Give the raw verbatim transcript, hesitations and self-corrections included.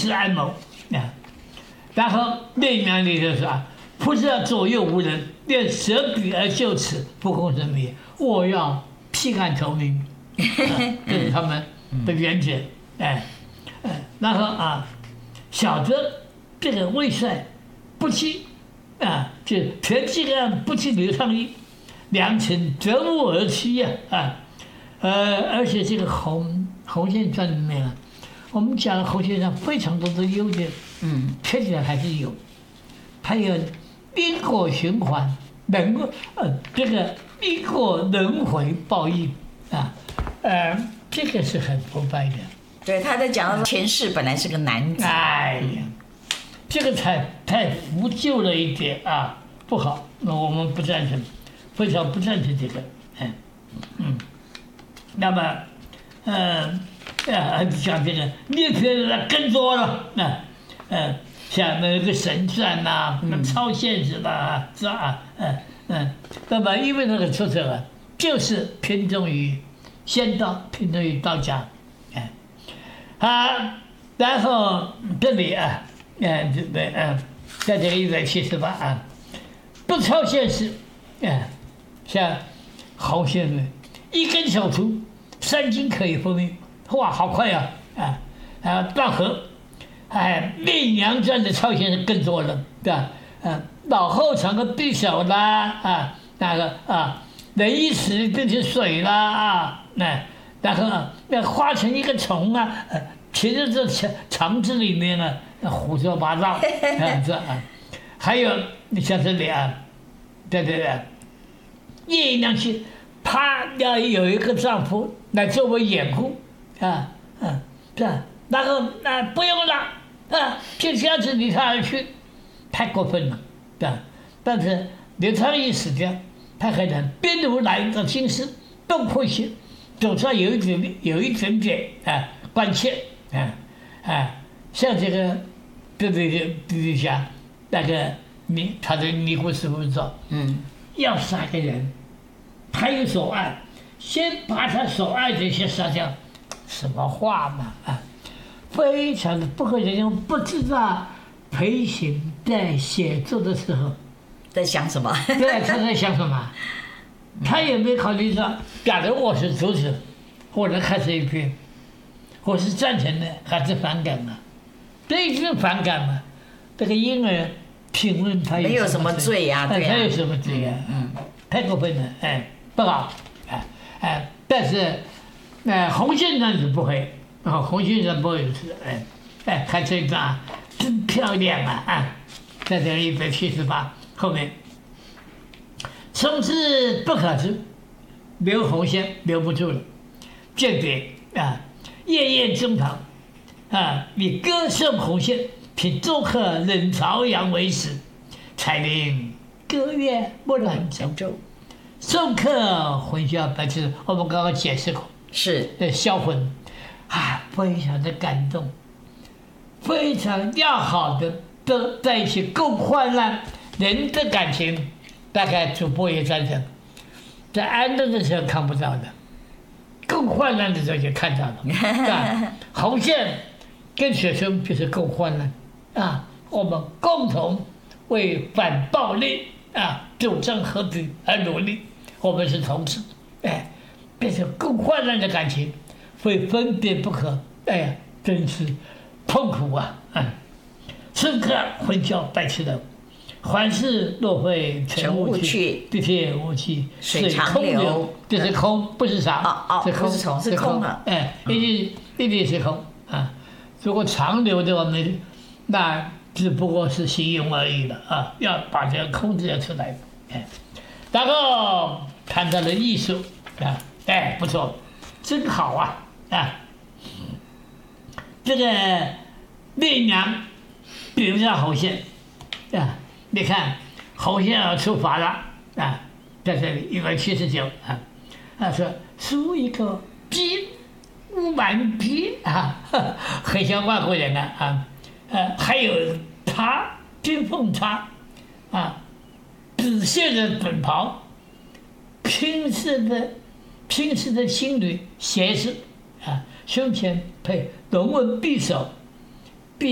施安谋啊。然后另一面里就说啊，菩萨左右无人，愿舍彼而就此，不空生灭。我要弃暗投明，啊、这是他们的原则。哎，哎，然后啊，晓得这个魏帅不弃啊，就全这个不弃刘昌义，良臣择木而栖呀啊，呃，而且这个洪洪宪传里面啊，我们讲洪先生非常多的优点，嗯，缺点还是有，他有因果循环，能呃这个因果轮回报应啊，呃，这个是很腐败的。 对，他在讲到前世本来是个男子。 哎呀，这个太太腐旧了一点啊，不好，那我们不赞成，非常不赞成这个，嗯嗯。那么，呃，呃，像这个列篇来更多了，那、呃，像那个神传呐、啊，超现实啦，是吧？嗯嗯。那么，因为那个作者啊，就是偏重于仙道，偏重于道家。啊，然后这里啊，嗯，这个嗯，在这个一百七十八啊，不超现实，啊，像洪先生一根手图，三斤可以分明，哇，好快呀、啊，啊，啊，断河，哎，《媚娘传》的超现实更多了，对吧？啊，脑后长个匕首啦，啊，那个啊，人一死变成水啦，啊，那。然后啊，那化成一个虫啊，呃，其实这肠肠子里面啊，胡说八道，啊这啊，还有你像这里啊，对对对，叶一娘去，她要有一个丈夫来作为掩护，啊啊，这样，然后啊不用了，啊，就这样子离他而去，太过分了，对吧？但是刘昌义死掉，他还能编入来一个心思，洞破些。总算有一点有一点点啊关切啊啊，像这个对对对对下那个尼他的尼姑师傅说，嗯，要杀个人，他有所爱，先把他所爱的先杀掉，什么话嘛啊，非常的不可人用，不知道裴行在写作的时候在想什么？ 对，他在想什么？他也没考虑说，假如我是阻止，或者开始一篇，我是赞成的还是反感的？这一定反感嘛。这个婴儿评论他没有什么罪呀、啊，对呀、 啊，他有什么罪呀、啊？嗯，太过分了，哎，不好，哎哎，但是，呃，洪先生是不会，啊、哦，洪先生不会是，哎哎，看这一段啊，真漂亮啊啊，在这一百七十八后面。从此不可知，刘洪先留不住了，间谍啊，夜夜征讨啊，以歌颂洪宪，凭祝贺冷朝阳为实，才令歌乐不染九州。送客混淆白痴，我们刚刚解释过， 是的销魂啊，非常的感动，非常要好的都在一起共患难，人的感情。大概主播也赞成，在安乐的时候看不到的，更患难的时候就看到了。啊，洪宪跟学生就是共患难啊，我们共同为反暴力啊、主张和平而努力。我们是同志，哎，变成共患难的感情，非分别不可。哎呀，真是痛苦啊！嗯，此刻混淆白痴的。凡事若会成无趣，地铁无趣， 水空流， 这是空，不是啥， 哦哦， 是空， 是空，是空啊！ 哎，一定一定是空啊！如果长流的话，没，那只不过是形容而已了啊！要把这个空字要出来，哎，然后谈到了艺术啊，哎，不错，真好啊啊！这个媚娘比不上洪宪啊。你看，洪宪要出发了啊，在这里一百七十九啊，他说输一个逼五万逼啊，很像外国人啊啊，呃，还有茶金凤茶啊，紫色的短袍，拼色的拼色的青旅鞋子啊，胸前配龙纹匕首